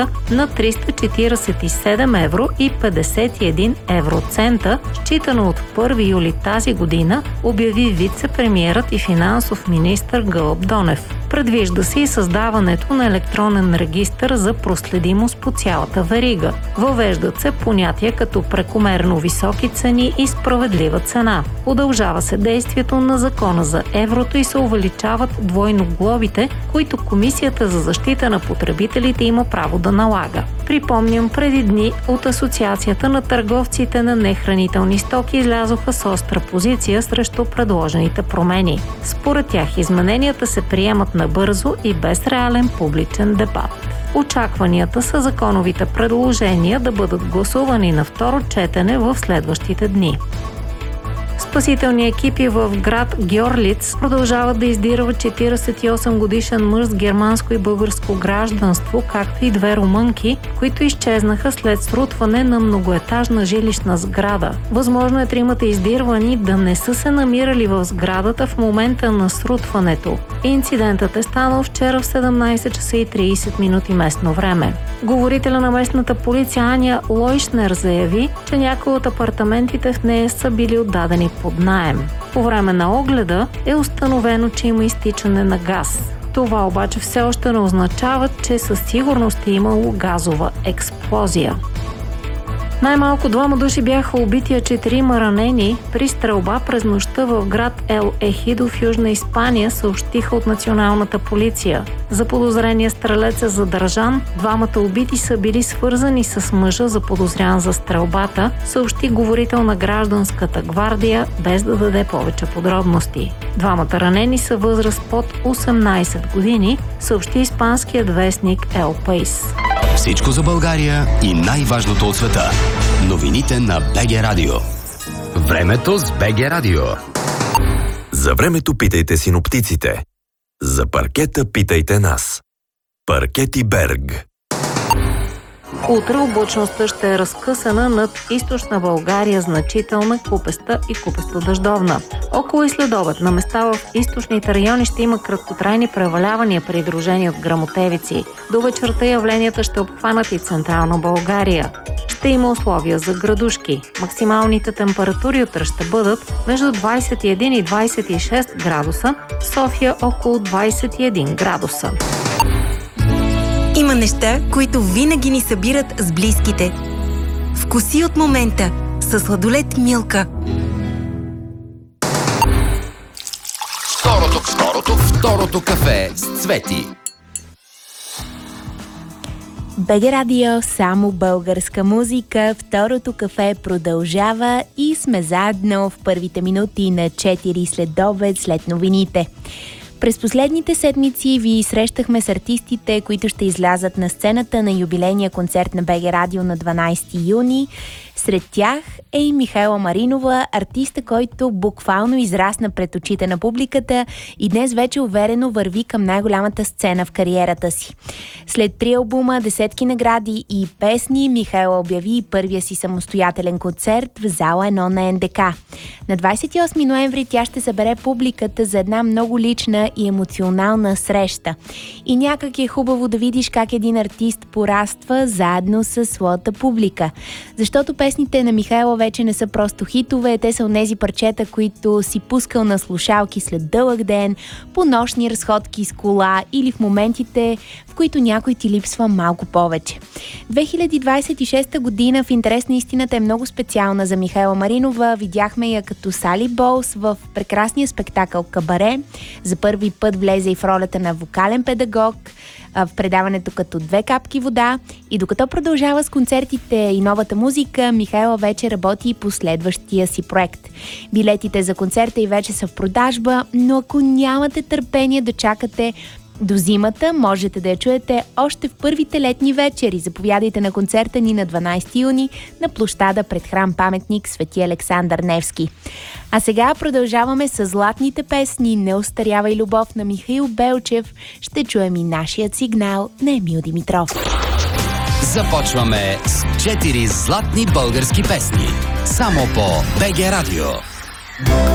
на 347 евро и 51 евроцента, считано от 1 юли тази година, обяви вице-премиерът и финансов министър Гълъб Донев. Предвижда се и създаването на електронен регистър за проследимост по цялата верига. Въвеждат се понятия като прекомерно високи цени и справедлива цена. Удължава се действието на закона за еврото и се увеличават двойно глобите, които Комисията за защита на потребителите има право да налага. Припомням, преди дни от Асоциацията на търговците на нехранителни стоки излязоха с остра позиция срещу предложените промени. Според тях измененията се приемат набързо и без реален публичен дебат. Очакванията са законовите предложения да бъдат гласувани на второ четене в следващите дни. Спасителни екипи в град Гьорлиц продължават да издирват 48-годишен мъж с германско и българско гражданство, както и две румънки, които изчезнаха след срутване на многоетажна жилищна сграда. Възможно е тримата издирвани да не са се намирали в сградата в момента на срутването. Инцидентът е станал вчера в 17 часа и 30 минути местно време. Говорителя на местната полиция Аня Лойшнер заяви, че някои от апартаментите в нея са били отдадени под наем. По време на огледа е установено, че има изтичане на газ. Това обаче все още не означава, че със сигурност е имало газова експлозия. Най-малко 2 души бяха убити, а 4 ранени при стрелба през нощта в град Ел Ехидо в Южна Испания, съобщиха от националната полиция. Заподозрения стрелец е задържан. 2 убити са били свързани с мъжа, заподозрян за стрелбата, съобщи говорител на гражданската гвардия, без да даде повече подробности. 2 ранени са възраст под 18 години, съобщи испанският вестник Ел Пейс. Всичко за България и най-важното от света. Новините на БГ Радио. Времето с БГ Радио. За времето питайте синоптиците. За паркета питайте нас. Паркети Берг. Утре облачността ще е разкъсана над източна България, значителна, купеста и купесто-дъждовна. Около и следобед на места в източните райони ще има краткотрайни превалявания, придружени от гръмотевици. До вечерта явленията ще обхванат и централна България. Ще има условия за градушки. Максималните температури утре ще бъдат между 21 и 26 градуса, София около 21 градуса. Има неща, които винаги ни събират с близките. Вкуси от момента със сладолед Милка. Второто кафе с Цвети. БГ Радио, само българска музика. Второто кафе продължава и сме заедно в първите минути на 4 следобед след новините. През последните седмици ви срещахме с артистите, които ще излязат на сцената на юбилейния концерт на БГ Радио на 12 юни. Сред тях е и Михайла Маринова, артиста, който буквално израсна пред очите на публиката и днес вече уверено върви към най-голямата сцена в кариерата си. След 3 албума, десетки награди и песни, Михайла обяви първия си самостоятелен концерт в зала 1 на НДК. На 28 ноември тя ще събере публиката за една много лична и емоционална среща. И някак е хубаво да видиш как един артист пораства заедно с своята публика. Защото песните на Михайла вече не са просто хитове, те са онези парчета, които си пускал на слушалки след дълъг ден, по нощни разходки с кола или в моментите, в които някой ти липсва малко повече. 2026 година в интерес на истината е много специална за Михайла Маринова. Видяхме я като Сали Болс в прекрасния спектакъл Кабаре. За първи път влезе и в ролята на вокален педагог в предаването като 2 капки вода. И докато продължава с концертите и новата музика, Михайла вече работи и по следващия си проект. Билетите за концерта и вече са в продажба, но ако нямате търпение да чакате до зимата, можете да я чуете още в първите летни вечери. Заповядайте на концерта ни на 12 юни на площада пред храм паметник Свети Александър Невски. А сега продължаваме с златните песни "Не остарява и любов" на Михаил Белчев. Ще чуем и нашият сигнал на Емил Димитров. Започваме с 4 златни български песни. Само по БГ Радио.